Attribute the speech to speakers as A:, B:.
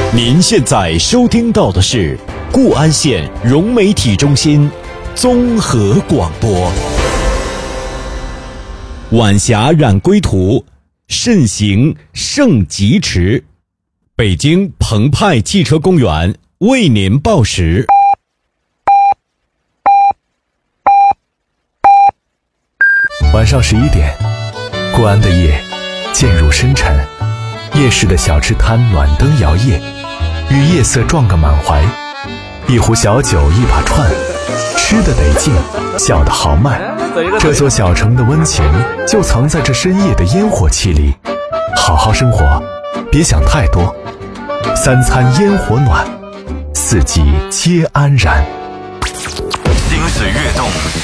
A: 您现在收听到的是固安县融媒体中心综合广播。晚霞染归途，慎行盛疾驰。北京澎湃汽车公园为您报时。
B: 晚上11点，固安的夜渐入深沉，夜市的小吃摊暖灯摇曳，与夜色撞个满怀。一壶小酒一把串，吃得得劲，笑得豪迈。这座小城的温情就藏在这深夜的烟火气里。好好生活，别想太多。三餐烟火暖，四季皆安然。
C: 心水跃动，